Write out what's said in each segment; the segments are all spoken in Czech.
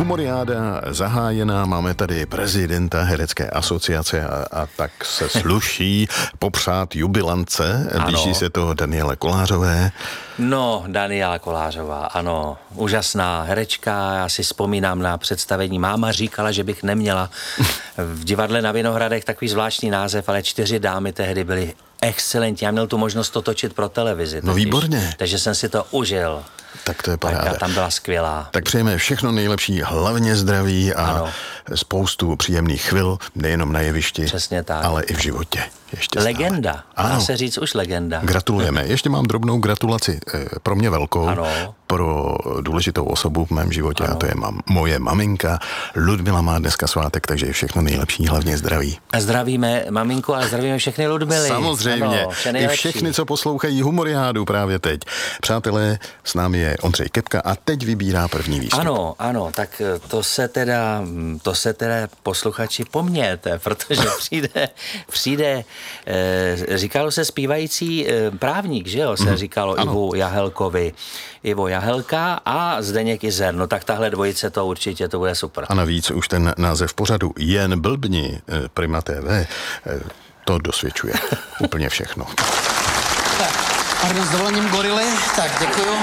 Humoriáda zahájená, máme tady prezidenta Herecké asociace a tak se sluší popřát jubilance. Blíží se to Daniele Kolářové. No, Daniela Kolářová, ano, úžasná herečka. Já si vzpomínám na představení. Máma říkala, že bych neměla v divadle na Vinohradech takový zvláštní název, ale 4 dámy tehdy byly excelentní. Já měl tu možnost to točit pro televizi. No výborně. Takže jsem si to užil. Tak to je paráda. A tam byla skvělá. Tak přejeme všechno nejlepší, hlavně zdraví a ano. Spoustu příjemných chvil, nejenom na jevišti, přesně tak, ale i v životě. Ještě legenda. Dá se říct už legenda. Gratulujeme. Ještě mám drobnou gratulaci. Pro mě velkou. Ano. Pro důležitou osobu v mém životě. Ano. A to je moje maminka. Ludmila má dneska svátek, takže je všechno nejlepší, hlavně zdraví. A zdravíme maminku a zdravíme všechny Ludmily. Samozřejmě. Ano, i všechny, co poslouchají Humoriádu právě teď. Přátelé, s námi je Ondřej Kepka a teď vybírá první výstup. Ano, tak to se teda posluchači pomějete, protože přijde říkalo se zpívající právník, že jo, se říkalo Ivo Jahelka a Zdeněk Izer. No tak tahle dvojice to určitě to bude super. A navíc už ten název pořadu Jen blbni Prima TV to dosvědčuje úplně všechno. Tak, pardon, s dovolením gorily, tak děkuju.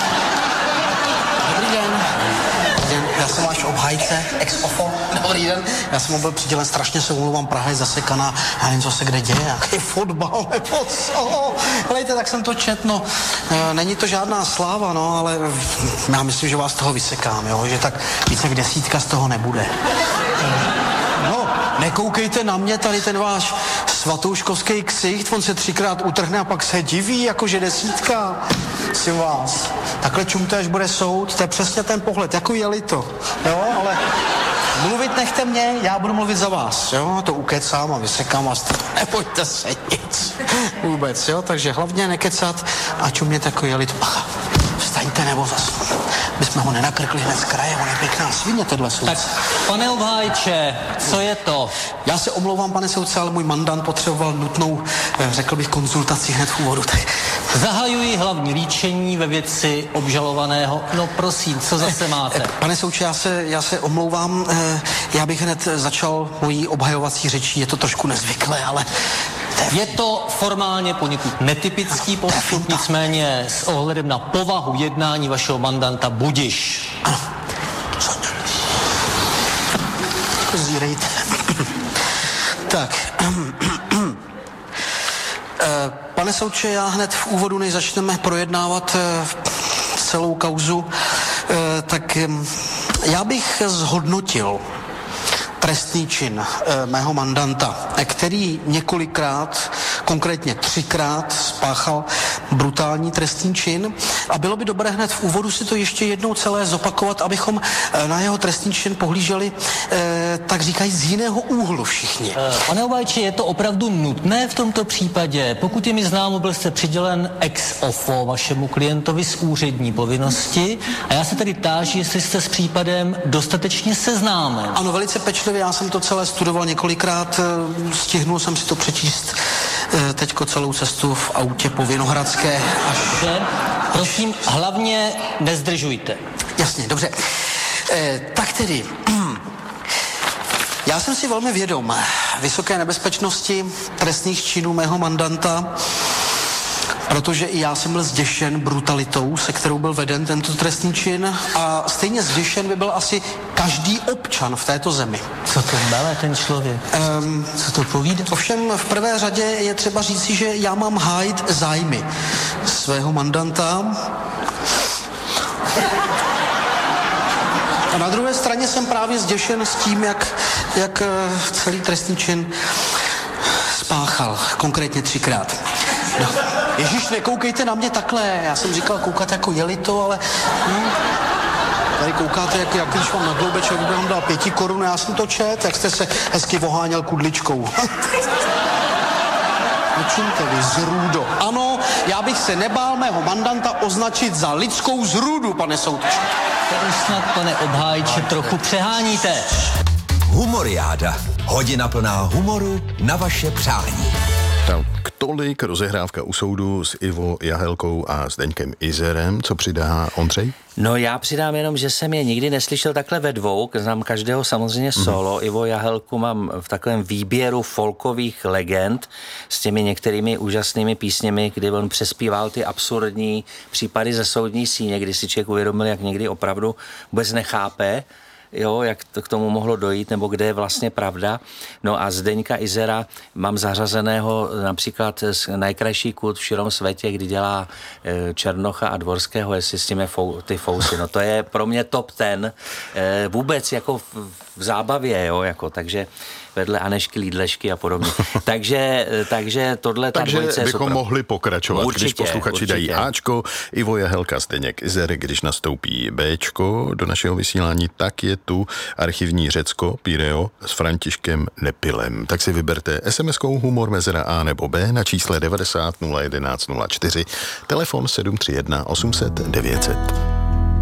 Dobrý den. Já jsem váš obhájce, ex-ofo. Dobrý den. Já jsem mu byl přidělen, strašně se umlouvám, Praha je zasekaná, já nevím, co se kde děje, jaký fotbal, nebo co. Helejte, tak jsem to čet, no, není to žádná sláva, no, ale já myslím, že vás toho vysekám, jo, že tak více jak 10 z toho nebude. No, nekoukejte na mě, tady ten váš svatouškovský ksicht, on se 3krát utrhne a pak se diví, jakože 10. Prosím vás. Takhle čumte, až bude soud, to je přesně ten pohled, jako jeli to, jo, ale mluvit nechte mě, já budu mluvit za vás, jo, to ukecám a vysekám vás, nebojte se nic, vůbec, jo, takže hlavně nekecat a čumět jako jeli to, bacha, vstaňte nebo zase, bychom ho nenakrkli hned z kraje, on je pěkná svině, tohle soudce. Tak, pane obhájče, co je to? Já se omlouvám, pane soudce, ale můj mandant potřeboval nutnou, řekl bych, konzultaci hned v úvodu, tak... Zahajuji hlavní líčení ve věci obžalovaného. No prosím, co zase máte? Pane soudče, já se omlouvám, já bych hned začal mojí obhajovací řečí, je to trošku nezvyklé, ale... Je to formálně poněkud netypický postup, nicméně s ohledem na povahu jednání vašeho mandanta budiš. Ano. Zírejte. Tak. Pane soudče, já hned v úvodu, než začneme projednávat celou kauzu, tak já bych zhodnotil trestný čin mého mandanta, který několikrát, konkrétně 3krát spáchal brutální trestný čin a bylo by dobré hned v úvodu si to ještě jednou celé zopakovat, abychom na jeho trestný čin pohlíželi, tak říkají, z jiného úhlu všichni. Pane obhájče, je to opravdu nutné v tomto případě? Pokud je mi známo, byl jste přidělen ex ofo vašemu klientovi z úřední povinnosti a já se tedy táži, jestli jste s případem dostatečně seznámen. Ano, velice pečlivě, já jsem to celé studoval několikrát, stihnul jsem si to přečíst teďko celou cestu v autě po Vinohradské až... Prosím, hlavně nezdržujte. Jasně, dobře. Tak tedy, já jsem si velmi vědom vysoké nebezpečnosti trestných činů mého mandanta, protože i já jsem byl zděšen brutalitou, se kterou byl veden tento trestný čin a stejně zděšen by byl asi každý občan v této zemi. Co to mele ten člověk? Co to povídá? Ovšem v prvé řadě je třeba říci, že já mám hájit zájmy svého mandanta. A na druhé straně jsem právě zděšen s tím, jak celý trestný čin spáchal, konkrétně 3krát. No. Ježíš, nekoukejte na mě takhle, já jsem říkal koukat jako jeli to, ale... Tady koukáte, jak když vám na Gloubeček by vám dal 5 korun, já jsem to čet, jak jste se hezky voháněl kudličkou. Nečumte vy, zrůdo. Ano, já bych se nebál mého mandanta označit za lidskou zrůdu, pane soudče. To už snad, pane obhájče, trochu přeháníte. Humoriáda. Hodina plná humoru na vaše přání. Tak tolik rozehrávka u soudu s Ivo Jahelkou a Zdeňkem Izerem. Co přidá Ondřej? No já přidám jenom, že jsem je nikdy neslyšel takhle ve dvou, znám každého samozřejmě solo. Ivo Jahelku mám v takovém výběru folkových legend s těmi některými úžasnými písněmi, kdy on přespíval ty absurdní případy ze soudní síně, kdy si člověk uvědomil, jak někdy opravdu vůbec nechápe, jo, jak to k tomu mohlo dojít, nebo kde je vlastně pravda. No a Zdeňka Izera mám zařazeného například Najkrajší kút v širom světě, kdy dělá Černocha a Dvorského, jestli s tím je ty fousy. No to je pro mě top 10 vůbec jako v zábavě, jo, jako, takže vedle Anešky, Lídlešky a podobně. takže tohle ta dvojice je super. Takže bychom mohli pokračovat, určitě, když posluchači dají Ačko, Ivo Jahelka, Zdeněk Izer, když nastoupí Bčko do našeho vysílání, tak je tu archivní Řecko, Pireo s Františkem Nepilem. Tak si vyberte SMS-kou humor mezera A nebo B na čísle 90 011 04, telefon 731 800 900.